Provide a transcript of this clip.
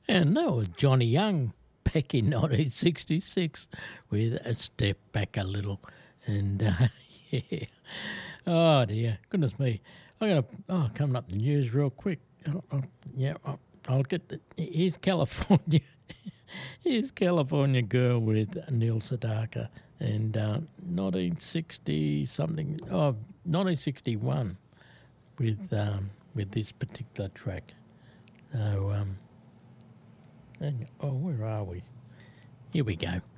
And that was Johnny Young back in 1966 with A Step Back a Little. And, yeah. Oh, dear. Goodness me. I'm going to, coming up the news real quick. I'll get the, here's California. Here's California Girl with Neil Sedaka. And 1960 something, 1961 with this particular track. So, where are we? Here we go.